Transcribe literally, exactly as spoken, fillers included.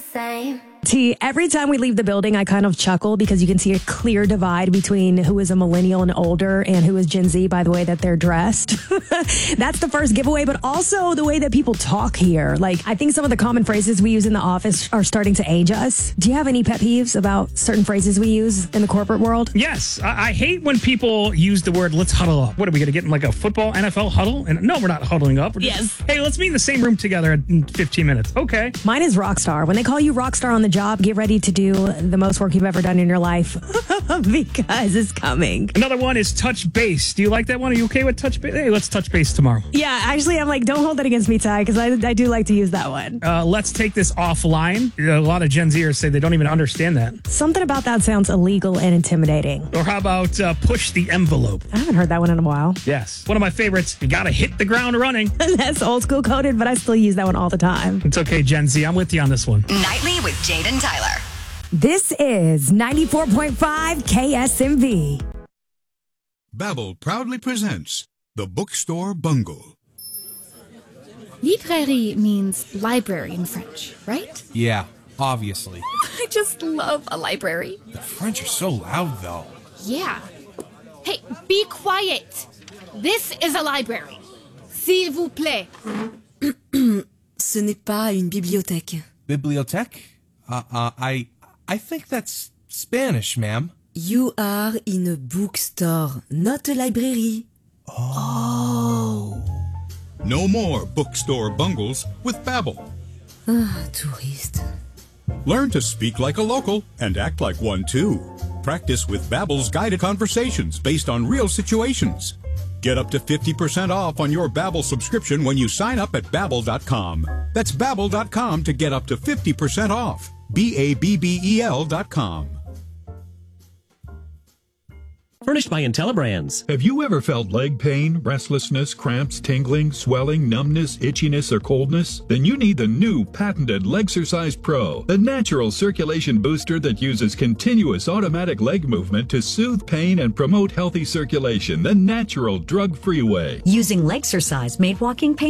same. T, every time we leave the building, I kind of chuckle because you can see a clear divide between who is a millennial and older and who is Gen Z by the way that they're dressed. That's the first giveaway, but also the way that people talk here. Like, I think some of the common phrases we use in the office are starting to age us. Do you have any pet peeves about certain phrases we use in the corporate world? Yes. I, I hate when people use the word, let's huddle up. What are we going to get in like a football N F L huddle? And no, we're not huddling up. We're just, Yes. Hey, let's meet in the same room together in fifteen minutes. Okay. Mine is Rockstar. When they call you Rockstar on the job, get ready to do the most work you've ever done in your life because it's coming. Another one is touch base. Do you like that one? Are you okay with touch base? Hey, let's touch base tomorrow. Yeah, actually, I'm like, don't hold that against me, Ty, because I, I do like to use that one. Uh, let's take this offline. A lot of Gen Zers say they don't even understand that. Something about that sounds illegal and intimidating. Or how about uh, push the envelope? I haven't heard that one in a while. Yes. One of my favorites. You got to hit the ground running. That's old school coded, but I still use that one all the time. It's okay, Gen Z. I'm with you on this one. Nightly with Jade and Tyler. This is ninety-four point five K S M V. Babbel proudly presents The Bookstore Bungle. Librairie means library in French, right? Yeah, obviously. I just love a library. The French are so loud, though. Yeah. Hey, be quiet. This is a library. S'il vous plaît. Ce n'est pas une bibliothèque. Bibliothèque? Uh, uh, I, I think that's Spanish, ma'am. You are in a bookstore, not a library. Oh. No more bookstore bungles with Babbel. Ah, touriste. Learn to speak like a local and act like one too. Practice with Babbel's guided conversations based on real situations. Get up to fifty percent off on your Babbel subscription when you sign up at babbel dot com. That's babbel dot com to get up to fifty percent off. B A B B E L dot com. Furnished by IntelliBrands. Have you ever felt leg pain, restlessness, cramps, tingling, swelling, numbness, itchiness, or coldness? Then you need the new patented Legsercise Pro, the natural circulation booster that uses continuous automatic leg movement to soothe pain and promote healthy circulation the natural drug-free way. Using Legsercise made walking pain